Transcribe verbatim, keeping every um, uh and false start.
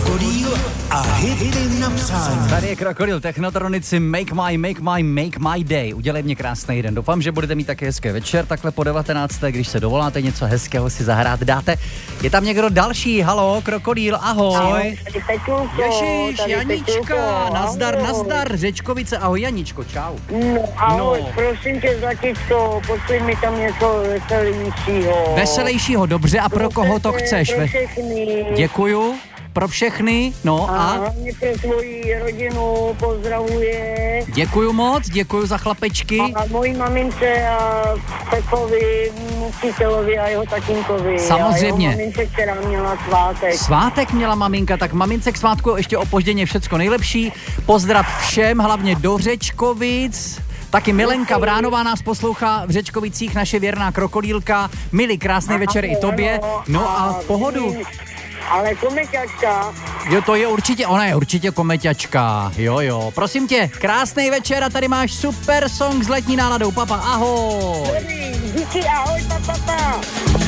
Krokodýl a hity na přání. Tady je Krokodýl, Technotronici, Make My, Make My, Make My Day. Udělej mě krásný den. Doufám, že budete mít taky hezký večer, takhle po devatenácté, když se dovoláte něco hezkého si zahrát dáte. Je tam někdo další, halo, Krokodýl, ahoj. Ahoj, tady Petulko, Ježíš, tady Janíčka, Petulko, nazdar, ahoj. nazdar, Řečkovice, ahoj Janíčko, čau. No, ahoj, No. prosím tě, Zlatičko, pošli mi tam něco veselějšího. Veselějšího, dobře, a pro koho to chceš? Pro Ve- všechny. Děkuju, pro všechny, no A a hlavně pro tvoji rodinu pozdravuje. děkuju moc, děkuju za chlapečky. A mojí mamince a Pepovi, učitelovi a jeho tatínkovi. Samozřejmě. A jeho mamince, která měla svátek. Svátek měla maminka, tak mamince k svátku ještě opožděně všecko nejlepší. Pozdrav všem, hlavně do Řečkovic. Taky Milenka Bránová nás poslouchá v Řečkovicích, naše věrná krokodýlka. Milý, krásný večer i tobě. No a pohodu. Ale komeťačka. Jo, to je určitě, ona je určitě komeťačka. Jo, jo. Prosím tě, krásný večer a tady máš super song s letní náladou. Papa, ahoj. Díky, ahoj, pa, pa, pa.